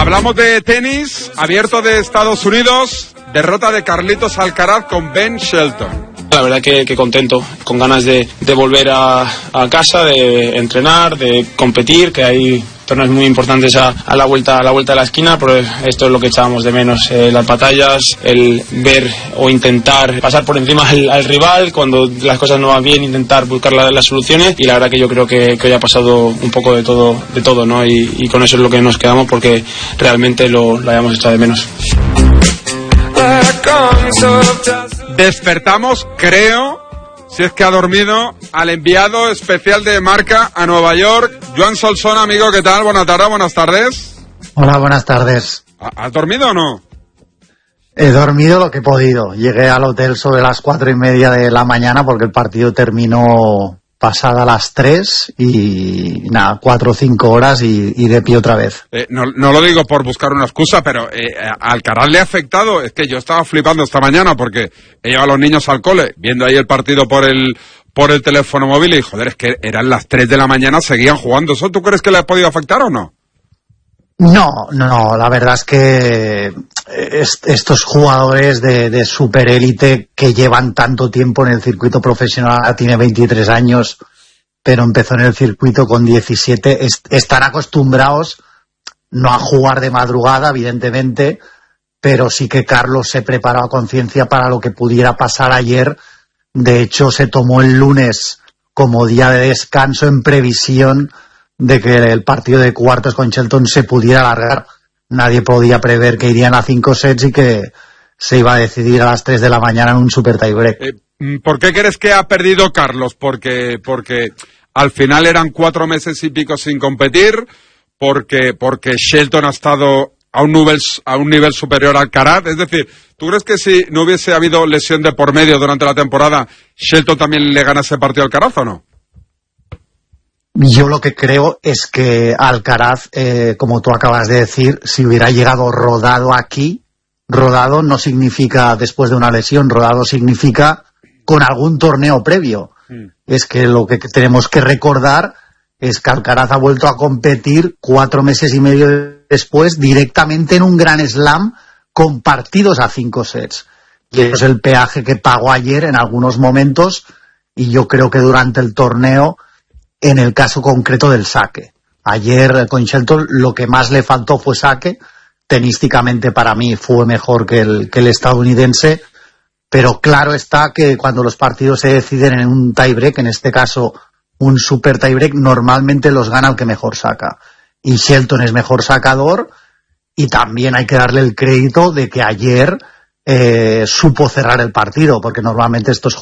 Hablamos de tenis, abierto de Estados Unidos, derrota de Carlitos Alcaraz con Ben Shelton. La verdad que contento, con ganas de volver a casa, de entrenar, de competir, que hay torneos muy importantes a la vuelta de la esquina, pero esto es lo que echábamos de menos, las batallas, el ver o intentar pasar por encima al rival, cuando las cosas no van bien, intentar buscar las soluciones, y la verdad que yo creo que hoy ha pasado un poco de todo, ¿no? Y con eso es lo que nos quedamos, porque realmente lo hayamos echado de menos. Despertamos, creo, si es que ha dormido, al enviado especial de Marca a Nueva York, Joan Solsona. Amigo, ¿qué tal? Buenas tardes. Hola, buenas tardes. ¿Has dormido o no? He dormido lo que he podido. Llegué al hotel sobre las 4:30 de la mañana porque el partido terminó pasada las 3 y nada, 4 o 5 horas y de pie otra vez. No lo digo por buscar una excusa, pero a Alcaraz le ha afectado. Es que yo estaba flipando esta mañana porque he llevado a los niños al cole, viendo ahí el partido por el teléfono móvil, y joder, es que eran las 3 de la mañana, seguían jugando. ¿Eso tú crees que le ha podido afectar o no? No, la verdad es que estos jugadores de superélite que llevan tanto tiempo en el circuito profesional, tiene 23 años, pero empezó en el circuito con 17, están acostumbrados no a jugar de madrugada, evidentemente, pero sí que Carlos se preparó a conciencia para lo que pudiera pasar ayer. De hecho, se tomó el lunes como día de descanso en previsión de que el partido de cuartos con Shelton se pudiera alargar. Nadie podía prever que irían a 5 sets y que se iba a decidir a las 3 de la mañana en un super tiebreak. ¿Por qué crees que ha perdido Carlos? Porque al final eran 4 meses y pico sin competir, porque Shelton ha estado a un nivel superior al Alcaraz. Es decir, ¿tú crees que si no hubiese habido lesión de por medio durante la temporada, Shelton también le gana ese partido al Alcaraz o no? Yo lo que creo es que Alcaraz, como tú acabas de decir, si hubiera llegado rodado aquí, rodado no significa después de una lesión, rodado significa con algún torneo previo. Es que lo que tenemos que recordar es que Alcaraz ha vuelto a competir 4 meses y medio después directamente en un Grand Slam con partidos a 5 sets. Y eso es el peaje que pagó ayer en algunos momentos, y yo creo que durante el torneo, en el caso concreto del saque. Ayer con Shelton lo que más le faltó fue saque. Tenísticamente para mí fue mejor que el estadounidense, pero claro está que cuando los partidos se deciden en un tiebreak, en este caso un super tiebreak, normalmente los gana el que mejor saca. Y Shelton es mejor sacador, y también hay que darle el crédito de que ayer supo cerrar el partido, porque normalmente estos